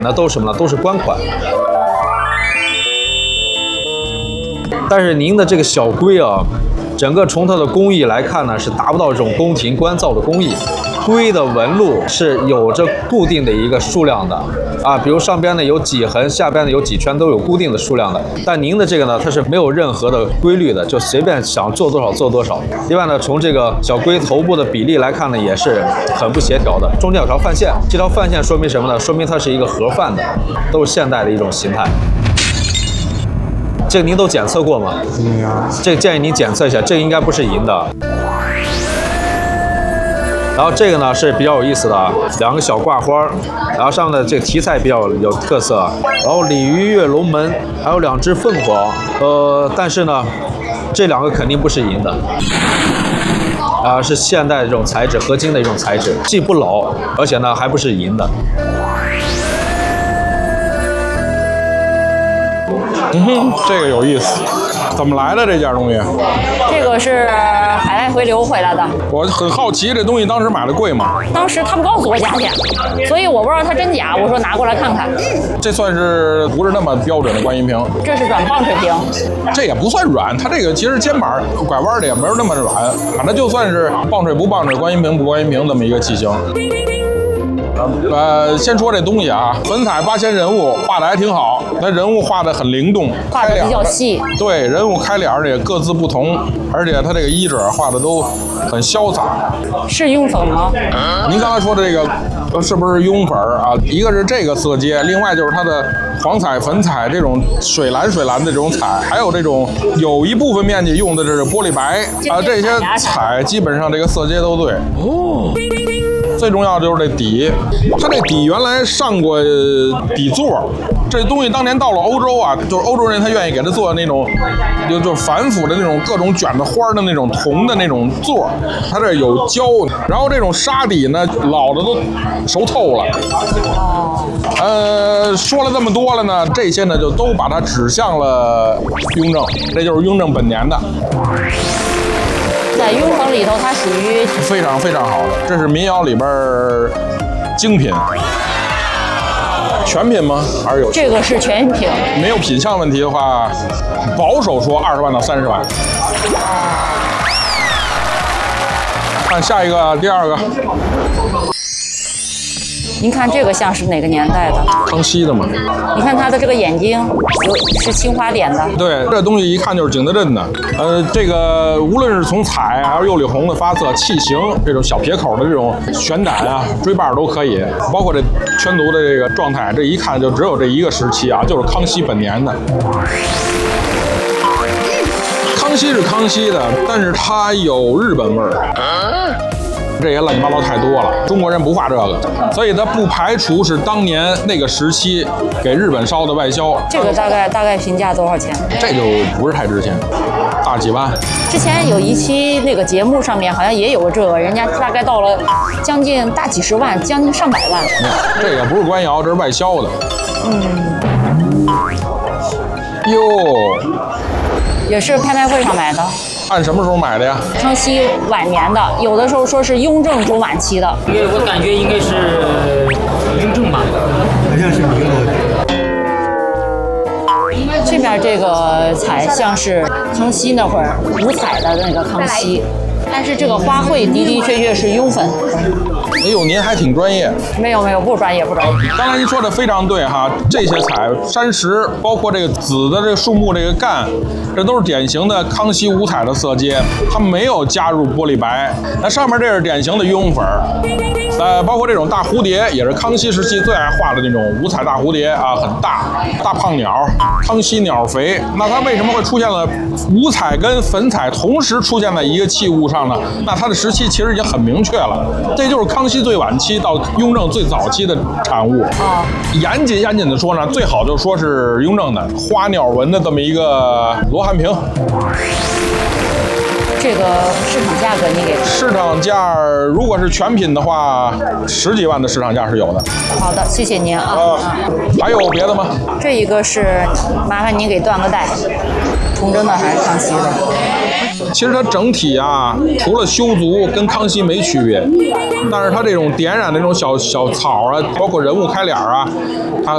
那都是什么呢？都是官款。但是您的这个小龟啊，整个从它的工艺来看呢，是达不到这种宫廷官造的工艺。龟的纹路是有着固定的一个数量的啊，比如上边呢有几横，下边呢有几圈，都有固定的数量的。但您的这个呢，它是没有任何的规律的，就随便想做多少做多少。另外呢，从这个小龟头部的比例来看呢，也是很不协调的，中间有条泛线，这条泛线说明什么呢？说明它是一个盒饭的，都是现代的一种形态。这个您都检测过吗？这个建议您检测一下，这个应该不是银的。然后这个呢是比较有意思的啊，2个小挂花，然后上面的这个题材比较有特色，然后鲤鱼跃龙门，还有2只凤凰，但是呢，这2个肯定不是银的，是现代的这种材质，合金的一种材质，既不老，而且呢还不是银的。 这个有意思，怎么来的这件东西？ 这个是海外回流回来的。 我很好奇，这东西当时买的贵吗？ 当时他不告诉我价钱，所以我不知道它真假。我说拿过来看看。 这算是不是那么标准的观音瓶？ 这是软棒水瓶。 这也不算软，它这个其实肩膀拐弯的也没有那么软，反正就算是棒槌不棒槌，观音瓶不观音瓶这么一个器型。先说这东西啊，粉彩八仙人物画的还挺好，那人物画的很灵动， 画的比较细。对， 人物开脸也各自不同，而且他这个衣褶画的都很潇洒。 是雍粉吗？ 您刚才说的这个是不是雍粉啊？一个是这个色阶，另外就是它的黄彩、粉彩这种水蓝的这种彩，还有这种有一部分面积用的这是玻璃白啊，这些彩基本上这个色阶都对。哦。最重要的就是这底，它这底原来上过底座，这东西当年到了欧洲啊，就是欧洲人他愿意给它做那种，就反腐的那种各种卷的花的那种铜的那种座，它这有胶，然后这种沙底呢老的都熟透了。说了这么多了呢，这些呢就都把它指向了雍正，这就是雍正本年的。 在雍城里头，它属于非常非常好的，这是民窑里边精品，全品吗？还是有？ 这个是全品。 没有品相问题的话，保守说20万到30万。看下一个，第2个。 您看这个像是哪个年代的？ 康熙的嘛。 你看它的这个眼睛是青花点的。 对，这东西一看就是景德镇的。这个无论是从彩还是釉里红的发色、器型，这种小撇口的这种悬胆啊、锥把都可以，包括这圈足的这个状态，这一看就只有这一个时期啊，就是康熙本年的。康熙是康熙的，但是它有日本味儿。这些乱七八糟太多了，中国人不画这个，所以它不排除是当年那个时期给日本烧的外销。 这个大概评价多少钱？ 这就不是太值钱，大几万。 之前有一期那个节目上面好像也有个这个，人家大概到了将近大几十万，将近上百万。 这也不是官窑，这是外销的。哟， 也是拍卖会上买的。 按什么时候买的呀？ 康熙晚年的，有的时候说是雍正中晚期的。 因为我感觉应该是雍正吧，好像是明的。 这边这个彩像是康熙那会儿五彩的那个康熙，但是这个花卉的确是雍粉。 哎呦，您还挺专业。 没有，不专业。 刚才您说的非常对哈，这些彩山石，包括这个紫的这个树木这个干，这都是典型的康熙五彩的色阶，它没有加入玻璃白。那上面这是典型的雍粉，包括这种大蝴蝶，也是康熙时期最爱画的那种五彩大蝴蝶啊，很大胖鸟，康熙鸟肥。那它为什么会出现了五彩跟粉彩同时出现在一个器物上呢？那它的时期其实已经很明确了，这就是康熙最晚期到雍正最早期的产物。严谨的说呢，最好就说是雍正的花鸟纹的这么一个罗汉瓶。 这个市场价格你给？ 市场价如果是全品的话，10几万的市场价是有的。 好的，谢谢您啊。 还有别的吗？ 这一个是麻烦您给断个带，崇祯的还是康熙的？ 其实它整体啊，除了修足跟康熙没区别，但是它这种点染的这种小草啊，包括人物开脸啊，它